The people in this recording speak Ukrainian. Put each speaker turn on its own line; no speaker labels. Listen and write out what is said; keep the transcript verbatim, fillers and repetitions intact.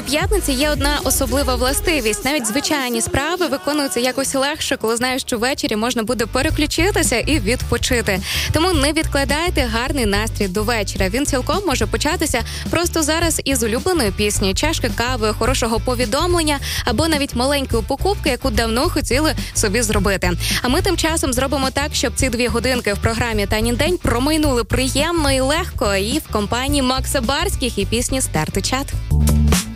п'ятниці є одна особлива властивість. Навіть звичайні справи виконуються якось легше, коли знаєш, що ввечері можна буде переключитися і відпочити. Тому не відкладайте гарний настрій до вечора. Він цілком може початися просто зараз із улюбленої пісні, чашки кави, хорошого повідомлення або навіть маленької покупки, яку давно хотіли собі зробити. А ми тим часом зробимо так, щоб ці дві годинки в програмі «Танін день» промайнули приємно і легко і в компанії Макса Барських і пісні «Старту чат».